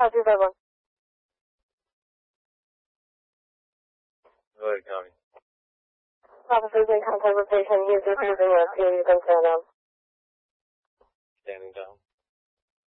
551. Go ahead, Connie. Officers in contact with patient. He is refusing rescue. You can stand down. Standing down.